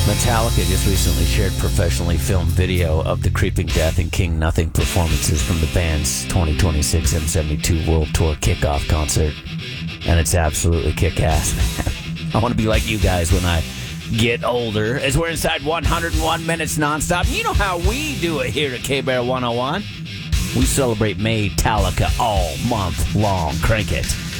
Metallica just recently shared professionally filmed video of the Creeping Death and King Nothing performances from the band's 2026 M72 World Tour kickoff concert. And it's absolutely kick-ass, man. I want to be like you guys when I get older, as we're inside 101 minutes nonstop. You know how we do it here at K-Bear 101. We celebrate Metallica all month long. Crank it.